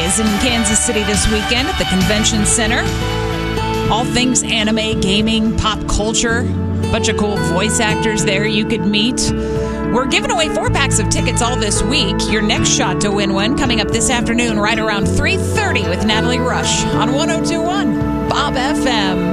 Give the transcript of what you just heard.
is in Kansas City this weekend at the Convention Center. All things anime, gaming, pop culture. Bunch of cool voice actors there you could meet. We're giving away 4 packs of tickets all this week. Your next shot to win one coming up this afternoon right around 3:30 with Natalie Rush on 102.1 Bob FM.